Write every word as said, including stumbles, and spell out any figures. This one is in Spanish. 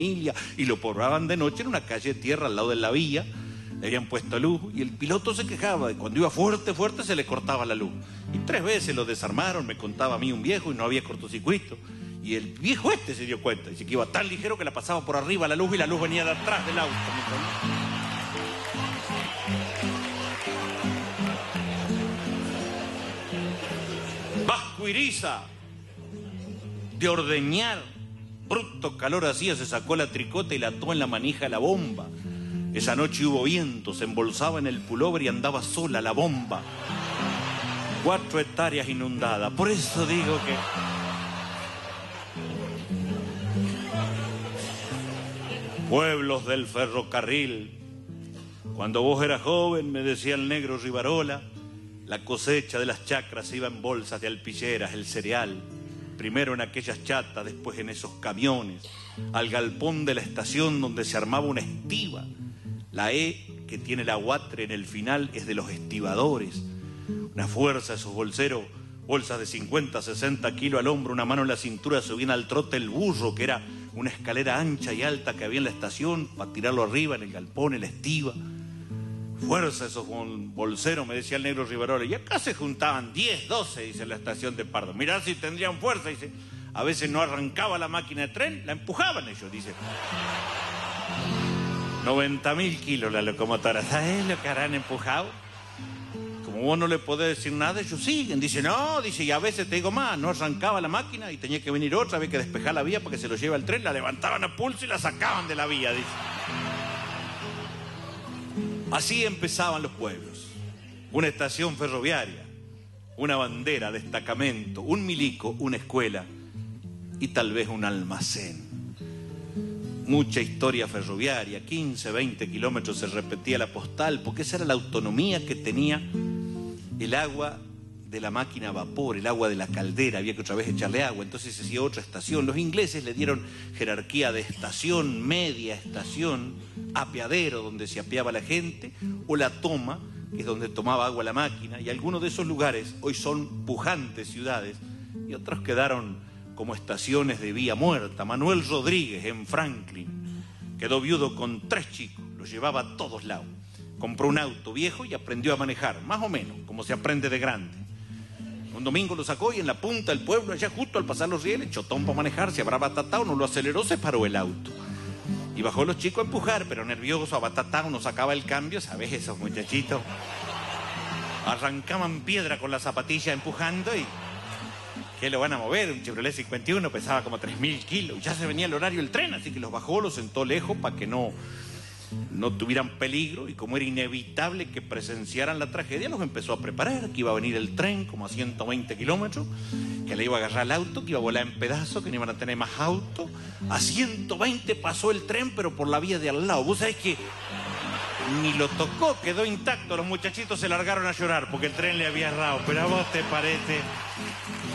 y lo poblaban de noche en una calle de tierra al lado de la vía. Le habían puesto luz y el piloto se quejaba de cuando iba fuerte, fuerte se le cortaba la luz. Y tres veces lo desarmaron, me contaba a mí un viejo, y no había cortocircuito. Y el viejo este se dio cuenta, dice que iba tan ligero que la pasaba por arriba la luz y la luz venía de atrás del auto. Vasco Iriza, de ordeñar, bruto calor hacía, se sacó la tricota y la ató en la manija de la bomba. Esa noche hubo viento, se embolsaba en el pullover y andaba sola la bomba. Cuatro hectáreas inundadas. Por eso digo que... Pueblos del ferrocarril. Cuando vos eras joven, me decía el negro Rivarola, la cosecha de las chacras se iba en bolsas de alpilleras, el cereal. Primero en aquellas chatas, después en esos camiones, al galpón de la estación donde se armaba una estiva. La E, que tiene la guatre en el final, es de los estibadores. Una fuerza, esos bolseros, bolsas de cincuenta, sesenta kilos al hombro, una mano en la cintura, subían al trote el burro, que era una escalera ancha y alta que había en la estación, para tirarlo arriba en el galpón, en la estiva. Fuerza, esos bolseros, me decía el negro Rivarola. Y acá se juntaban diez, doce, dice, en la estación de Pardo. Mirá si tendrían fuerza, dice. A veces no arrancaba la máquina de tren, la empujaban ellos, dice. noventa mil kilos la locomotora. ¿Sabes lo que harán empujado? Como vos no le podés decir nada, ellos siguen. Dice, no, dice, y a veces te digo más, no arrancaba la máquina y tenía que venir otra, había que despejar la vía para que se lo lleve al tren, la levantaban a pulso y la sacaban de la vía, dice. Así empezaban los pueblos. Una estación ferroviaria, una bandera, destacamento, un milico, una escuela y tal vez un almacén. Mucha historia ferroviaria, quince, veinte kilómetros se repetía la postal, porque esa era la autonomía que tenía el agua de la máquina a vapor, el agua de la caldera, había que otra vez echarle agua, entonces se hacía otra estación. Los ingleses le dieron jerarquía de estación, media estación, apeadero donde se apeaba la gente, o la toma, que es donde tomaba agua la máquina, y algunos de esos lugares hoy son pujantes ciudades, y otros quedaron como estaciones de vía muerta. Manuel Rodríguez en Franklin quedó viudo con tres chicos, los llevaba a todos lados. Compró un auto viejo y aprendió a manejar, más o menos, como se aprende de grande. Un domingo lo sacó y en la punta del pueblo, allá justo al pasar los rieles, chotón para manejar, se habrá batatado, no lo aceleró, se paró el auto. Y bajó los chicos a empujar, pero nervioso, abatatado, no sacaba el cambio, ¿sabes? Esos muchachitos arrancaban piedra con la zapatilla empujando y... ¿Qué lo van a mover? Un Chevrolet cincuenta y uno pesaba como tres mil kilos. Y ya se venía el horario del tren, así que los bajó, los sentó lejos para que no, no tuvieran peligro. Y como era inevitable que presenciaran la tragedia, los empezó a preparar, que iba a venir el tren como a ciento veinte kilómetros, que le iba a agarrar el auto, que iba a volar en pedazos, que no iban a tener más auto. A ciento veinte pasó el tren, pero por la vía de al lado. Vos sabés que ni lo tocó, quedó intacto. Los muchachitos se largaron a llorar porque el tren le había errado. Pero a vos te parece...